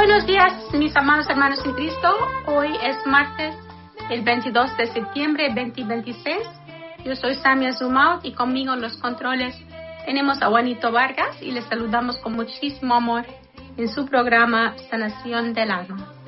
Buenos días, mis amados hermanos en Cristo. Hoy es martes, el 22 de septiembre de 2026. Yo soy Samia Zumaut y conmigo en los controles tenemos a Juanito Vargas y les saludamos con muchísimo amor en su programa Sanación del Alma.